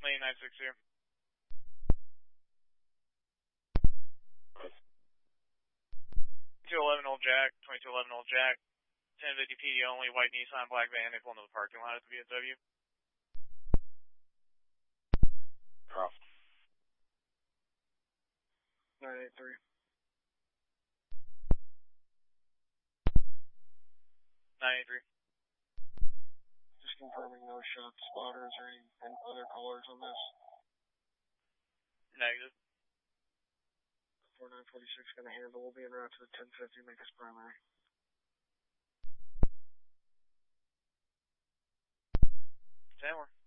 18960. 2211 Old Jack, 2211 Old Jack, 1050 PD only, white Nissan, black van, they pull into the parking lot at the VSW. Cross. 983. 983. Just confirming no shot spotters or any other callers on this. Negative. 4946 going to handle. We'll be en route to the 1050, make us primary. 10-4.